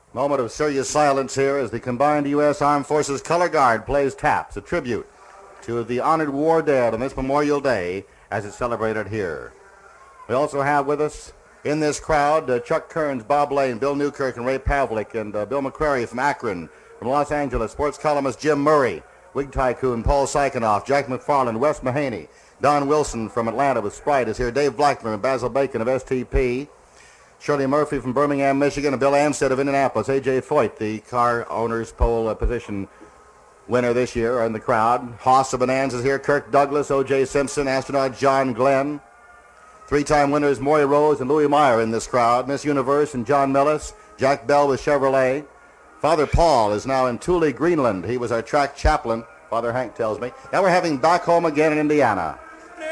Moment of serious silence here as the combined U.S. Armed Forces Color Guard plays taps, a tribute to the honored war dead on this Memorial Day as it's celebrated here. We also have with us in this crowd Chuck Kearns, Bob Lane, Bill Newkirk, and Ray Pavlik, and Bill McQuarrie from Akron, from Los Angeles, sports columnist Jim Murray, Wig Tycoon Paul Sykonoff, Jack McFarland, Wes Mahaney, Don Wilson from Atlanta with Sprite is here, Dave Blackburn and Basil Bacon of STP, Shirley Murphy from Birmingham, Michigan, and Bill Amstead of Indianapolis. A.J. Foyt, the car owner's pole position winner this year, are in the crowd. Haas of Bonanza is here. Kirk Douglas, O.J. Simpson, astronaut John Glenn. Three-time winners Maury Rose and Louis Meyer in this crowd. Miss Universe and John Millis. Jack Bell with Chevrolet. Father Paul is now in Thule, Greenland. He was our track chaplain, Father Hank tells me. Now we're having back home again in Indiana.